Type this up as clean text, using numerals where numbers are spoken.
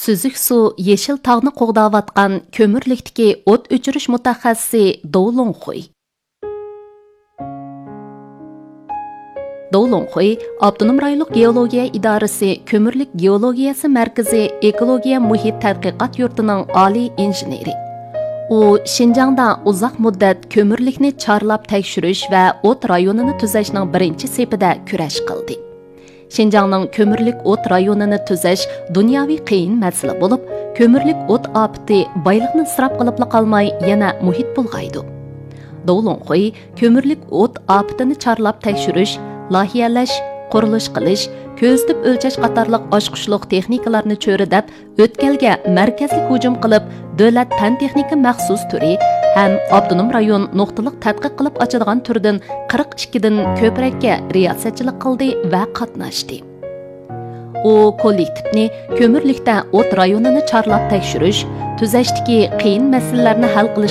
Süzük su yeşil tağni qo'g'dayotgan ko'mirlikdagi o't o'chirish mutaxassisi Dou Longxuy. Dou Longxuy, Avtonom rayonluq geologiya idorasi Ko'mirlik geologiyasi markazi ekologiya muhit tadqiqot yurtining oliy injeneri. U Xinjiangda uzoq muddat ko'mirlikni chorlab tekshirish va o't rayonini tuzashning birinchi sepida kurash qildi. Xinjiangning ko'mirlik o't rayonini tuzash dunyoviy qiyin masala bo'lib, ko'mirlik o't ofati boyliqni isrof qilib qolmay yana muhit bulg'aydi. Dou Longxuy ko'mirlik o't ofatini chorlab tekshirish, lohiyalash, qurilish qilish, ko'zitib o'lchash qatorliq oshqushliq texnikalarni cho'ridab, o'tkalga markazlik hujum qilib, davlat fan texnika maxsus turi ham avtonom rayon nuqtaliq tadqiq qilib ochadigan turdan 42 dan ko'prakka riyosatchilik qildi va qatnashdi. U kollektivni ko'mirlikda o't rayonini chorlab tekshirish, tuzashdagi qiyin masalalarni hal qilish